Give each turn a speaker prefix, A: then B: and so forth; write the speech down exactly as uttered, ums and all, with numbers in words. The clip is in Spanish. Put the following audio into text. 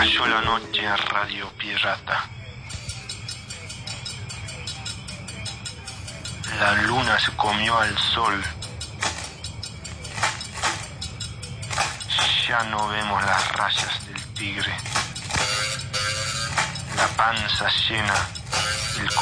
A: Cayó la noche, Radio Pirata. La luna se comió al sol. Ya no vemos las rayas del tigre. La panza llena, el